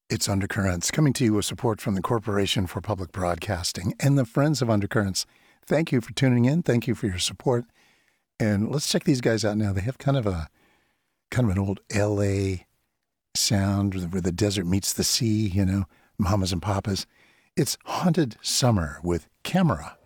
It's Undercurrents, coming to you with support from the Corporation for Public Broadcasting and the Friends of Undercurrents. Thank you for tuning in. Thank you for your support. And let's check these guys out now. They have kind of an old L.A. sound where the desert meets the sea, mamas and papas. It's Haunted Summer with Camera.